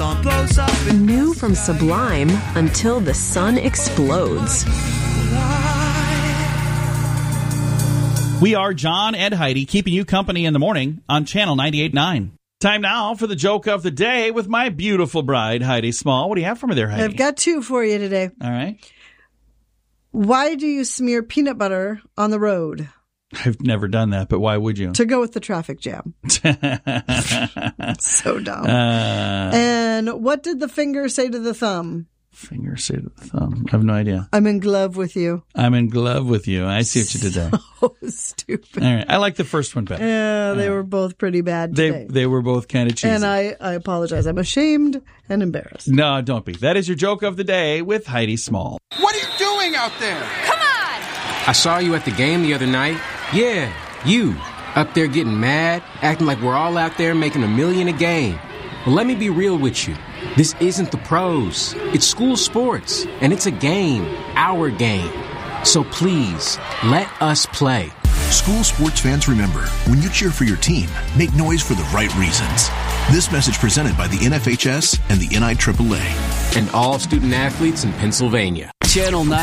sun blows up in New from Sublime, Until the Sun Explodes. We are John and Heidi, keeping you company in the morning on Channel 98.9. Time now for the joke of the day with my beautiful bride, Heidi Small. What do you have for me there, Heidi? I've got two for you today. All right. Why do you smear peanut butter on the road? I've never done that, but why would you? To go with the traffic jam. So dumb. And what did the finger say to the thumb? Finger say to the thumb. I have no idea. I'm in glove with you. I'm in glove with you. I see what you did there. So stupid. All right. I like the first one better. Yeah, they were both pretty bad today. They were both kind of cheesy. And I apologize. I'm ashamed and embarrassed. No, don't be. That is your joke of the day with Heidi Small. What are you doing out there? Come on! I saw you at the game the other night. Yeah, you. Up there getting mad, acting like we're all out there making $1 million a game. Well, let me be real with you. This isn't the pros. It's school sports, and it's a game, our game. So please, let us play. School sports fans, remember, when you cheer for your team, make noise for the right reasons. This message presented by the NFHS and the NIAAA. And all student athletes in Pennsylvania. Channel 9.